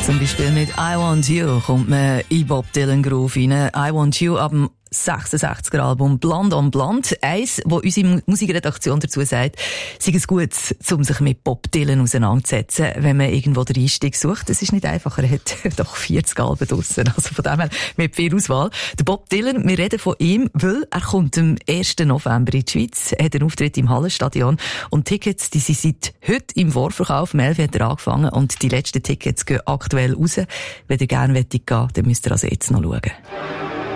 Zum Beispiel mit I Want You kommt man in Bob Dylan Groove rein. I Want You ab dem 66er Album Blonde on Blonde. Eins, wo unsere Musikredaktion dazu sagt, sei es gut, um sich mit Bob Dylan auseinanderzusetzen, wenn man irgendwo den Einstieg sucht. Es ist nicht einfacher, er hat doch 40 Alben draussen. Also von dem her mit viel Auswahl. Der Bob Dylan, wir reden von ihm, weil er kommt am 1. November in die Schweiz, hat einen Auftritt im Hallenstadion und Tickets, die sind seit heute im Vorverkauf. Um 11 hat er angefangen und die letzten Tickets gehen aktuell raus. Wenn ihr gerne gehen wollt, dann müsst ihr also jetzt noch schauen.